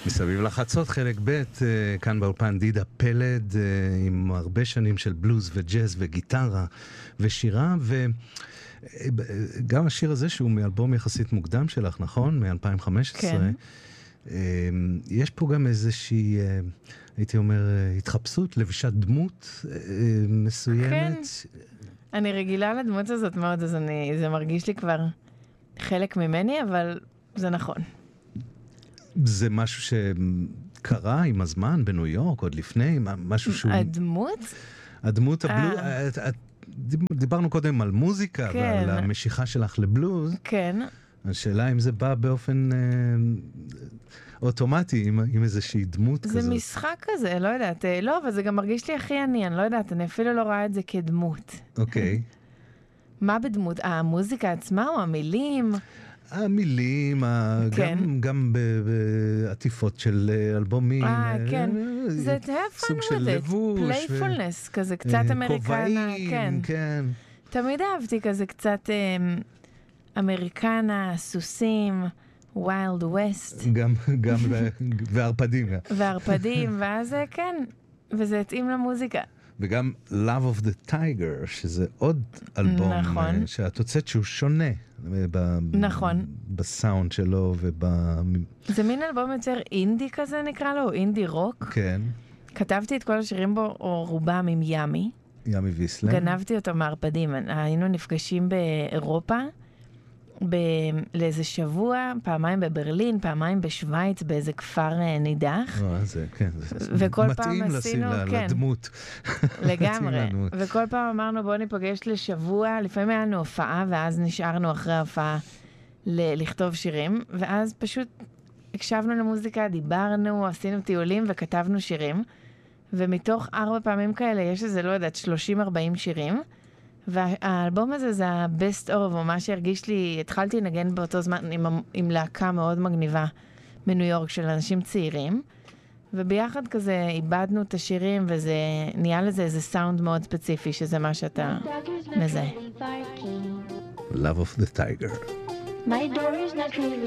מסביב לחצות חלק ב', כאן באולפן דידה פלד, עם הרבה שנים של בלוז וג'אז וגיטרה ושירה, וגם השיר הזה שהוא מאלבום יחסית מוקדם שלך, נכון? מ-2015. כן. יש פה גם איזושהי, הייתי אומר, התחפשות, לבישת דמות מסוימת. כן. אני רגילה לדמות הזאת מאוד, אז זה מרגיש לי כבר חלק ממני, אבל זה נכון. זה משהו שקרה עם הזמן בניו יורק, עוד לפני, משהו שהוא... הדמות? הדמות הבלוז... דיברנו קודם על מוזיקה, כן. ועל המשיכה שלך לבלוז. כן. השאלה אם זה בא באופן אוטומטי, עם איזושהי דמות כזאת. זה משחק כזה, לא יודעת. לא, אבל זה גם מרגיש לי הכי אני לא יודעת, אני אפילו לא רואה את זה כדמות. אוקיי. מה בדמות? המוזיקה עצמה או המילים? המילים, כן. גם בעטיפות של אלבומים. כן. זה סוג של לבוש. פלייפולנס, כזה קצת אמריקנה. כובעים, כן. תמיד אהבתי כזה קצת אמריקנה, סוסים, ווילד ווסט. גם, וערפדים. וערפדים, ואז כן, וזה התאים למוזיקה. וגם Love of the Tiger, שזה עוד אלבום, נכון. שאת הוצאת שהוא שונה. נכון. בסאונד שלו זה מין אלבום יותר אינדי כזה נקרא לו, אינדי רוק. כן. כתבתי את כל השירים בו, או רובם עם ימי. ימי ויסלר. גנבתי אותו מערפדים. היינו נפגשים באירופה, לאיזה שבוע, פעמיים בברלין, פעמיים בשוויץ, באיזה כפר נידח. זה, כן. וכל פעם עשינו, מתאים לדמות. לגמרי. וכל פעם אמרנו, בוא ניפגש לשבוע, לפעמים היה לנו הופעה, ואז נשארנו אחרי ההופעה לכתוב שירים, ואז פשוט הקשבנו למוזיקה, דיברנו, עשינו טיולים וכתבנו שירים, ומתוך 4 פעמים כאלה יש איזה, לא יודעת, 30-40 שירים, והאלבום הזה זה ה-best of, או מה שהרגיש לי, התחלתי לנגן באותו זמן עם להקה מאוד מגניבה בניו יורק של אנשים צעירים, וביחד כזה איבדנו את השירים, וזה נהיה לזה איזה סאונד מאוד ספציפי, שזה מה שאתה מזהה. Love of the Tiger. My door is not really